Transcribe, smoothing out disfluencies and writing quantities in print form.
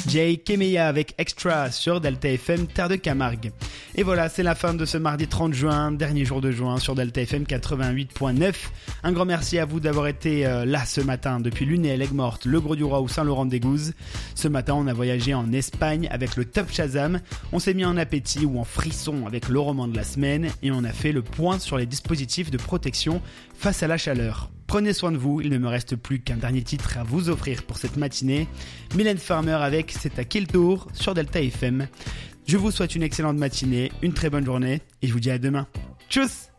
Jay Kemeya avec Extra sur Delta FM Terre de Camargue. Et voilà, c'est la fin de ce mardi 30 juin, dernier jour de juin sur Delta FM 88.9. Un grand merci à vous d'avoir été là ce matin depuis Lunel, Aigues-Mortes, Le Gros-du-Roi ou Saint-Laurent-des-Gouzes. Ce matin, on a voyagé en Espagne avec le Top Shazam. On s'est mis en appétit ou en frisson avec le roman de la semaine et on a fait le point sur les dispositifs de protection face à la chaleur. Prenez soin de vous, il ne me reste plus qu'un dernier titre à vous offrir pour cette matinée. Mylène Farmer avec C'est à qui le tour sur Delta FM. Je vous souhaite une excellente matinée, une très bonne journée et je vous dis à demain. Tchuss!